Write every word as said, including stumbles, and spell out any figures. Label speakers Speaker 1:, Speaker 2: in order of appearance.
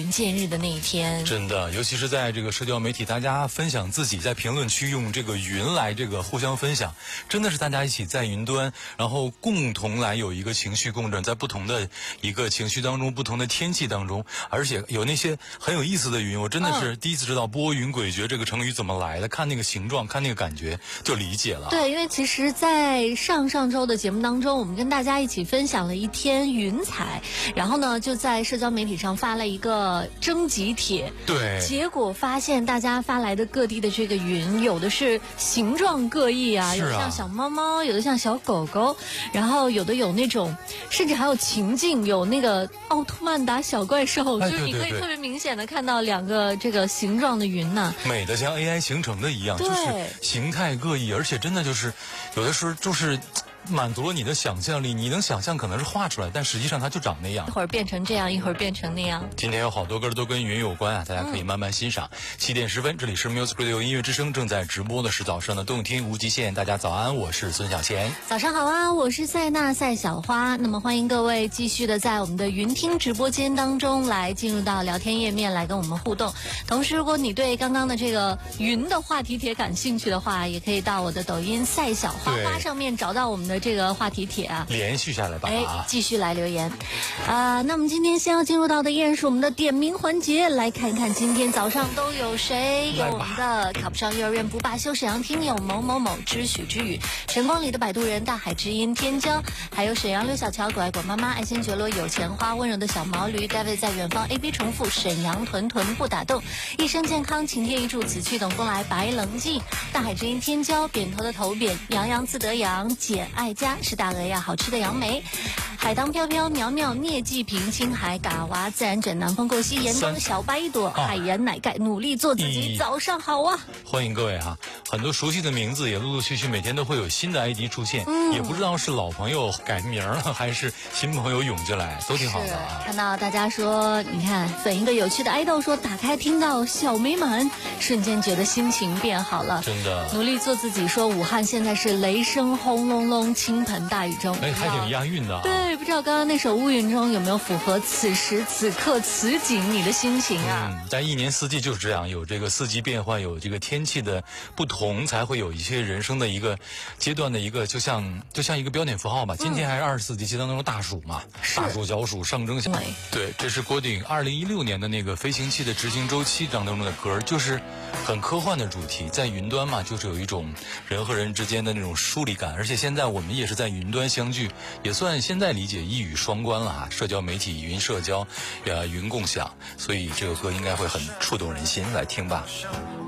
Speaker 1: 人见日的那一天。
Speaker 2: 真的，尤其是在这个社交媒体，大家分享自己在评论区用这个云来这个互相分享，真的是大家一起在云端，然后共同来有一个情绪共振，在不同的一个情绪当中，不同的天气当中，而且有那些很有意思的云，我真的是第一次知道拨云诡谲这个成语怎么来的，看那个形状，看那个感觉就理解了。
Speaker 1: 对，因为其实在上上周的节目当中，我们跟大家一起分享了一天云彩，然后呢就在社交媒体上发了一个征集帖，
Speaker 2: 对，
Speaker 1: 结果发现大家发来的各地的这个云，有的是形状各异啊，有的像小猫猫，有的像小狗狗，然后有的有那种，甚至还有情境，有那个奥特曼打小怪兽，
Speaker 2: 哎、
Speaker 1: 就是你可以特别明显的看到两个这个形状的云呐、
Speaker 2: 啊，美的像 A I 形成的一样，就是形态各异，而且真的就是有的时候就是满足了你的想象力，你能想象可能是画出来，但实际上它就长那样，
Speaker 1: 一会儿变成这样，一会儿变成那样。
Speaker 2: 今天有好多歌都跟云有关啊，大家可以慢慢欣赏。七、嗯、点十分，这里是 Music Radio 音乐之声，正在直播的是早上的动听无极限。大家早安，我是孙小贤。
Speaker 1: 早上好啊，我是赛娜赛小花。那么欢迎各位继续的在我们的云听直播间当中来进入到聊天页面来跟我们互动。同时，如果你对刚刚的这个云的话题帖感兴趣的话，也可以到我的抖音赛小花花上面找到我们的这个话题帖啊，
Speaker 2: 连续下来吧，
Speaker 1: 哎，继续来留言啊、呃。那么今天先要进入到的依然是我们的点名环节，来看一看今天早上都有谁。有我们的考不上幼儿园不罢休沈阳听友某某某知许之语，晨光里的摆渡人大海之音天骄，还有沈阳刘小乔狗爱果妈妈爱新觉罗有钱花温柔的小毛驴 David 在远方 A B 重复沈阳屯屯不打动一生健康晴天一柱此去等风来白棱镜大海之音天骄扁头的头扁洋洋自得洋简爱家是大鹅呀好吃的杨梅海棠飘飘苗苗聂继平青海嘎娃自然卷南风过西盐灯小白朵、啊、海盐奶盖努力做自己、嗯、早上好啊，
Speaker 2: 欢迎各位哈、啊，很多熟悉的名字也陆陆续续每天都会有新的 I D 出现、嗯、也不知道是老朋友改名了还是新朋友涌进来，都挺好的啊。
Speaker 1: 看到大家说你看粉一个有趣的爱豆说打开听到小美满瞬间觉得心情变好了，
Speaker 2: 真的
Speaker 1: 努力做自己说武汉现在是雷声轰隆隆倾盆大雨中，
Speaker 2: 哎还挺押韵的、啊、
Speaker 1: 对，不知道刚刚那首乌云中有没有符合此时此刻此景你的心情啊。
Speaker 2: 嗯，在一年四季就是这样，有这个四季变换，有这个天气的不同，才会有一些人生的一个阶段的一个就像就像一个标点符号吧。今天还是二十四节气当中的大暑嘛，大暑小暑上蒸小暑。对，这是郭顶二零一六年的那个飞行器的执行周期当中的歌，就是很科幻的主题，在云端嘛，就是有一种人和人之间的那种疏离感，而且现在我们也是在云端相聚，也算现在理解一语双关了哈，社交媒体、云社交、呃云共享，所以这个歌应该会很触动人心，来听吧。